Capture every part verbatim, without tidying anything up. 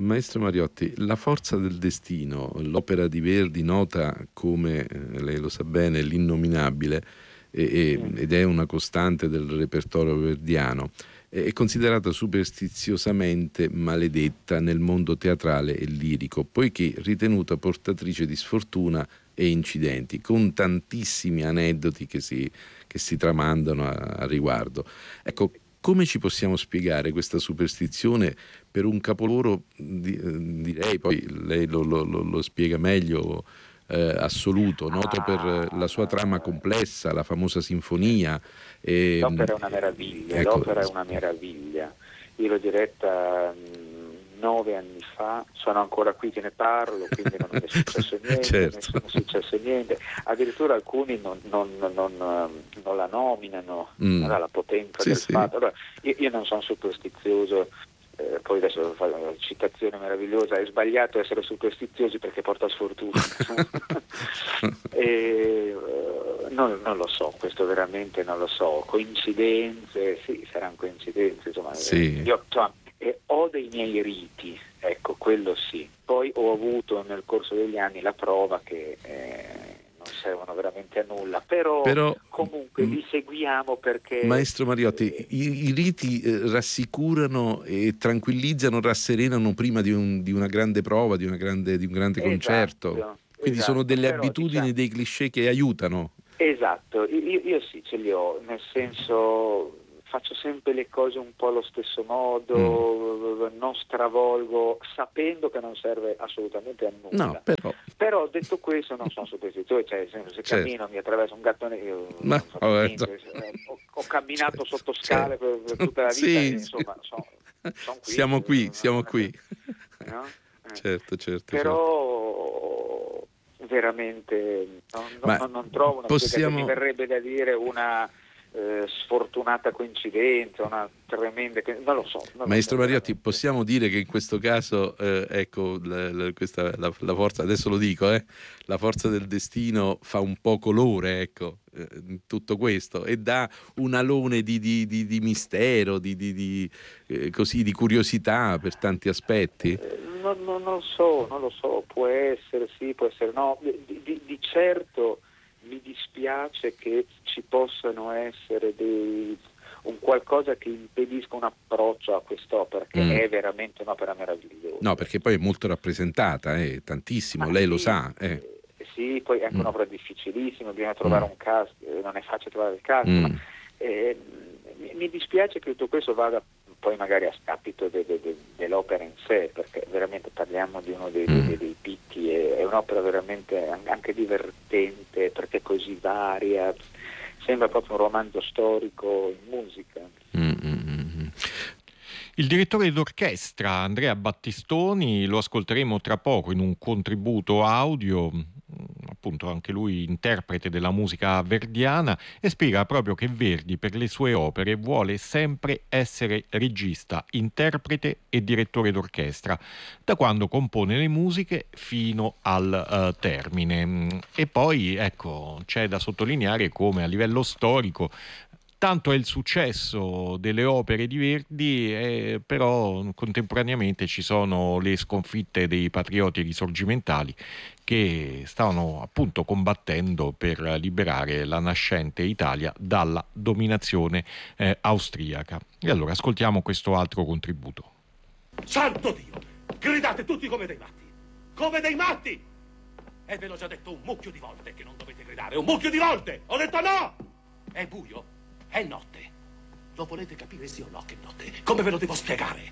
Maestro Mariotti, La forza del destino, l'opera di Verdi nota come, eh, lei lo sa bene, l'innominabile, e, e, ed è una costante del repertorio verdiano, è considerata superstiziosamente maledetta nel mondo teatrale e lirico, poiché ritenuta portatrice di sfortuna e incidenti, con tantissimi aneddoti che si, che si tramandano a, a riguardo. Ecco, come ci possiamo spiegare questa superstizione per un capolavoro, di, direi, poi lei lo, lo, lo, lo spiega meglio, eh, assoluto, noto per la sua trama complessa, la famosa sinfonia. E, l'opera è una meraviglia, ecco, l'opera è una meraviglia. Io l'ho diretta mh, nove anni fa, sono ancora qui che ne parlo, quindi non mi è successo niente, certo. non è successo niente. Addirittura alcuni non, non, non, non la nominano, mm. allora, la potenza sì, del sì. fatto. Allora, io, io non sono superstizioso. Eh, poi adesso faccio una citazione meravigliosa: è sbagliato essere superstiziosi perché porta sfortuna. e, uh, non, non lo so, questo veramente non lo so. Coincidenze, sì, saranno coincidenze, insomma, sì. io insomma, eh, ho dei miei riti, ecco, quello sì. Poi ho avuto nel corso degli anni la prova che eh, non servono veramente a nulla, però, però comunque li seguiamo perché... Maestro Mariotti, eh, i, i riti eh, rassicurano e tranquillizzano, rasserenano prima di, un, di una grande prova, di, una grande, di un grande esatto, concerto. Quindi esatto, sono delle però, abitudini, diciamo, dei cliché che aiutano. Esatto, io, io sì, ce li ho, nel senso... faccio sempre le cose un po' allo stesso modo, mm. non stravolgo, sapendo che non serve assolutamente a nulla. No, però... però detto questo non sono superstizioso, cioè se certo. cammino mi attraverso un gattone, io Ma, non so niente, ho, ho camminato certo. sotto scale certo. per, per tutta la vita, sì, e, insomma, sono son qui. Siamo qui, non, siamo non qui. No? Eh. Certo, certo. Però certo. veramente non, non, non trovo una possiamo... spiegazione, mi verrebbe da dire una... Eh, sfortunata coincidenza, una tremenda, non lo so. Non Maestro lo so, Mariotti, possiamo dire che in questo caso, eh, ecco, la, la, questa, la, la forza, adesso lo dico, eh, la forza del destino fa un po' colore, ecco, eh, tutto questo, e dà un alone di, di, di, di mistero, di, di, di, eh, così, di curiosità per tanti aspetti? Eh, non, non, non lo so, non lo so, può essere sì, può essere no, di, di, di certo mi dispiace che ci possano essere dei, un qualcosa che impedisca un approccio a quest'opera, che mm. è veramente un'opera meravigliosa. No, perché poi è molto rappresentata, eh, tantissimo, Ma lei sì, lo sa. Eh. Eh, sì, poi è anche mm. un'opera difficilissima, bisogna trovare mm. un cast, eh, non è facile trovare il cast, mm. ma eh, mi, mi dispiace che tutto questo vada poi magari a scapito de, de, de, dell'opera in sé, perché veramente parliamo di uno dei, mm. dei, dei picchi, è, è un'opera veramente anche divertente, perché è così varia, sembra proprio un romanzo storico in musica. Mm-hmm. Il direttore d'orchestra Andrea Battistoni lo ascolteremo tra poco in un contributo audio, appunto anche lui interprete della musica verdiana, e spiega proprio che Verdi per le sue opere vuole sempre essere regista, interprete e direttore d'orchestra, da quando compone le musiche fino al uh, termine. E poi ecco, c'è da sottolineare come a livello storico tanto è il successo delle opere di Verdi, eh, però contemporaneamente ci sono le sconfitte dei patrioti risorgimentali che stavano appunto combattendo per liberare la nascente Italia dalla dominazione eh, austriaca. E allora ascoltiamo questo altro contributo. Santo Dio! Gridate tutti come dei matti! Come dei matti! E ve l'ho già detto un mucchio di volte che non dovete gridare, un mucchio di volte! Ho detto no! È buio? È notte. Lo volete capire sì o no che notte? Come ve lo devo spiegare?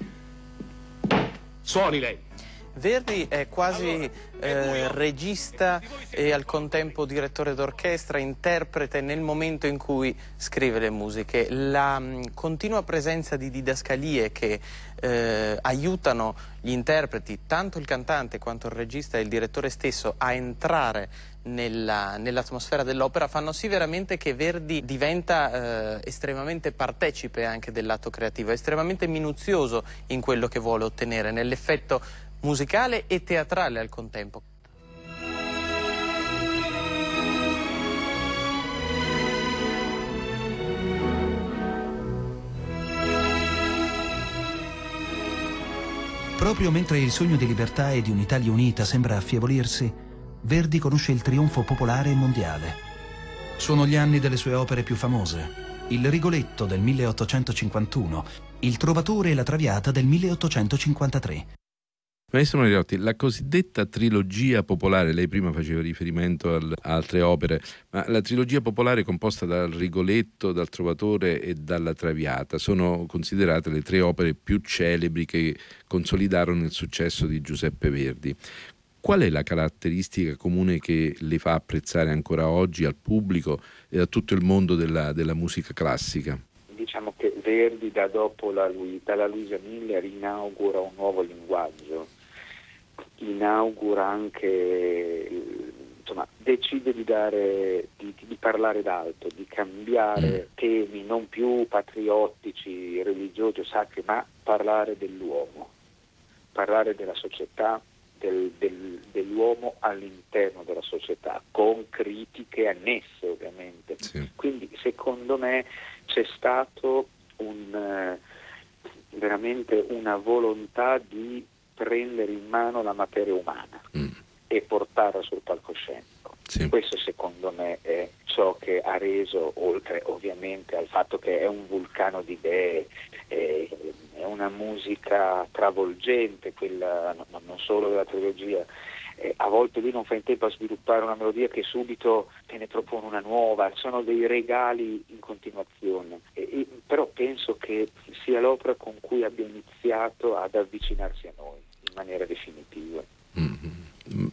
Suoni lei. Verdi è quasi eh, regista e al contempo direttore d'orchestra, interprete nel momento in cui scrive le musiche. La mh, continua presenza di didascalie che eh, aiutano gli interpreti, tanto il cantante quanto il regista e il direttore stesso, a entrare nella, nell'atmosfera dell'opera, fanno sì veramente che Verdi diventa eh, estremamente partecipe anche del lato creativo, estremamente minuzioso in quello che vuole ottenere, nell'effetto musicale e teatrale al contempo. Proprio mentre il sogno di libertà e di un'Italia unita sembra affievolirsi, Verdi conosce il trionfo popolare e mondiale. Sono gli anni delle sue opere più famose. Il Rigoletto del milleottocentocinquantuno, Il Trovatore e la Traviata del milleottocentocinquantatré. Maestro Mariotti, la cosiddetta trilogia popolare, lei prima faceva riferimento a altre opere, ma la trilogia popolare composta dal Rigoletto, dal Trovatore e dalla Traviata sono considerate le tre opere più celebri che consolidarono il successo di Giuseppe Verdi. Qual è la caratteristica comune che le fa apprezzare ancora oggi al pubblico e a tutto il mondo della, della musica classica? Diciamo che Verdi da dopo la, dalla Luisa Miller inaugura un nuovo linguaggio, inaugura anche, insomma, decide di dare, di, di parlare d'alto, di cambiare mm. temi non più patriottici, religiosi, sacri, ma parlare dell'uomo, parlare della società, del, del, dell'uomo all'interno della società, con critiche annesse ovviamente. Sì. Quindi secondo me c'è stato un, eh, veramente una volontà di prendere in mano la materia umana mm. e portarla sul palcoscenico. Sì. Questo secondo me è ciò che ha reso, oltre ovviamente al fatto che è un vulcano di idee, è, è una musica travolgente, quella non solo della trilogia, eh, a volte lui non fa in tempo a sviluppare una melodia che subito te ne propone una nuova, sono dei regali in continuazione, e, e, però penso che sia l'opera con cui abbia iniziato ad avvicinarsi a noi in maniera definitiva. Mm-hmm.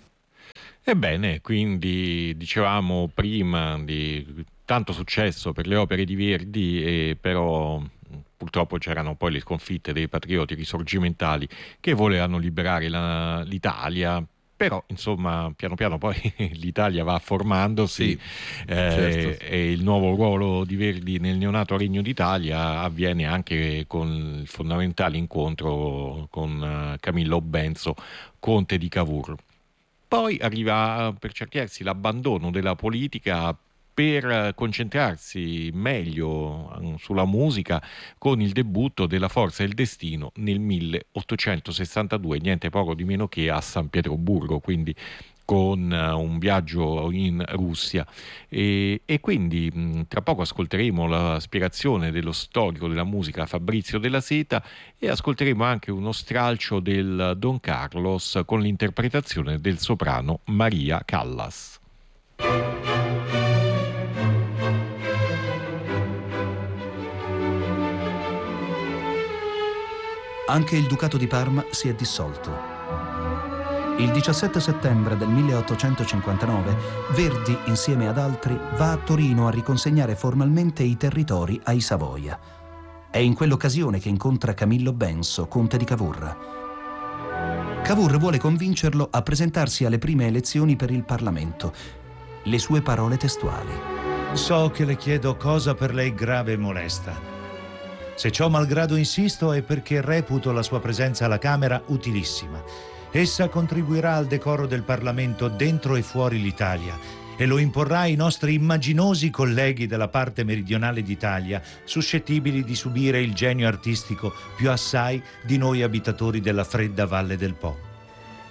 Ebbene, quindi dicevamo prima di tanto successo per le opere di Verdi, e però purtroppo c'erano poi le sconfitte dei patrioti risorgimentali che volevano liberare la, l'Italia. Però insomma piano piano poi l'Italia va formandosi, sì, eh, certo. E il nuovo ruolo di Verdi nel neonato Regno d'Italia avviene anche con il fondamentale incontro con Camillo Benso, conte di Cavour. Poi arriva per certi versi l'abbandono della politica per concentrarsi meglio sulla musica con il debutto della Forza del Destino nel milleottocentosessantadue, niente poco di meno che a San Pietroburgo, quindi con un viaggio in Russia. E, e quindi mh, tra poco ascolteremo la spiegazione dello storico della musica Fabrizio Della Seta e ascolteremo anche uno stralcio del Don Carlos con l'interpretazione del soprano Maria Callas. Anche il Ducato di Parma si è dissolto. Il diciassette settembre del milleottocentocinquantanove Verdi, insieme ad altri, va a Torino a riconsegnare formalmente i territori ai Savoia. È in quell'occasione che incontra Camillo Benso, conte di Cavour. Cavour vuole convincerlo a presentarsi alle prime elezioni per il Parlamento. Le sue parole testuali: «So che le chiedo cosa per lei grave e molesta. Se ciò malgrado insisto è perché reputo la sua presenza alla Camera utilissima. Essa contribuirà al decoro del Parlamento dentro e fuori l'Italia e lo imporrà ai nostri immaginosi colleghi della parte meridionale d'Italia, suscettibili di subire il genio artistico più assai di noi abitatori della fredda Valle del Po.